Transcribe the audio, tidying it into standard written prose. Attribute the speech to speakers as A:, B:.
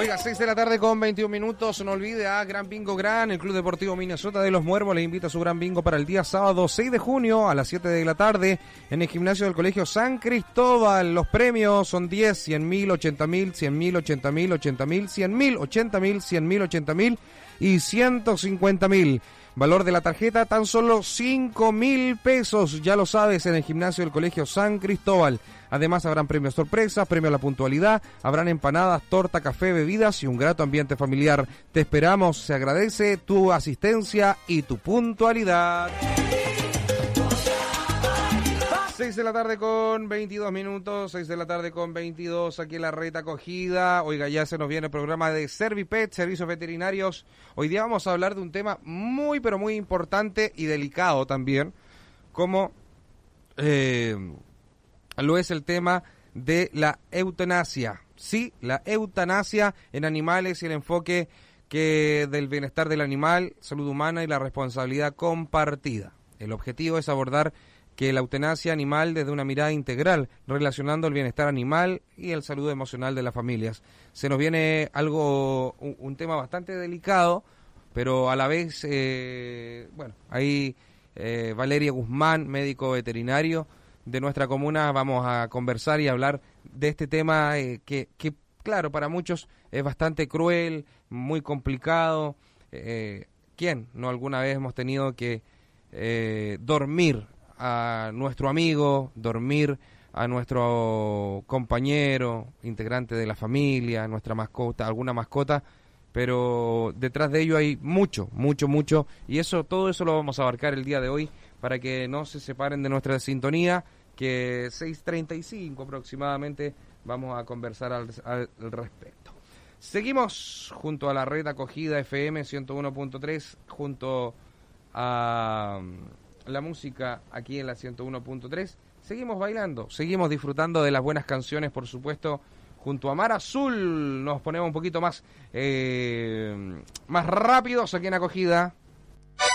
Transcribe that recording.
A: Oiga, 6 de la tarde con 21 minutos. No olvide a Gran Bingo Gran, el Club Deportivo Minnesota de los Muermos le invita a su Gran Bingo para el día sábado 6 de junio a las 7 de la tarde en el gimnasio del Colegio San Cristóbal. Los premios son 10, 100.000, 80.000, 100.000, 80.000, 80.000, 100.000, 80.000, 100.000, 80.000 y 150.000. Valor de la tarjeta tan solo 5.000 pesos, ya lo sabes, en el gimnasio del Colegio San Cristóbal. Además habrán premios sorpresas, premio a la puntualidad, habrán empanadas, torta, café, bebidas y un grato ambiente familiar. Te esperamos, se agradece tu asistencia y tu puntualidad. 6 de la tarde con 22 minutos, 6 de la tarde con 22 aquí en la Reta Acogida. Oiga, ya se nos viene el programa de Servipet, Servicios Veterinarios. Hoy día vamos a hablar de un tema muy, pero muy importante y delicado también, como lo es el tema de la eutanasia. Sí, la eutanasia en animales y el enfoque del bienestar del animal, salud humana y la responsabilidad compartida. El objetivo es abordar que la eutanasia animal desde una mirada integral, relacionando el bienestar animal y el salud emocional de las familias. Se nos viene un tema bastante delicado, pero a la vez, ahí Valeria Guzmán, médico veterinario de nuestra comuna, vamos a conversar y hablar de este tema que claro, para muchos es bastante cruel, muy complicado. ¿Quién no alguna vez hemos tenido que dormir a nuestro amigo, dormir a nuestro compañero, integrante de la familia, nuestra mascota, alguna mascota, pero detrás de ello hay mucho, y todo eso lo vamos a abarcar el día de hoy para que no se separen de nuestra sintonía, que 6:35 aproximadamente vamos a conversar al respecto. Seguimos junto a la Red Acogida FM 101.3, junto a la música aquí en la 101.3. Seguimos bailando, seguimos disfrutando de las buenas canciones, por supuesto, junto a Mar Azul. Nos ponemos un poquito más rápidos aquí en Acogida.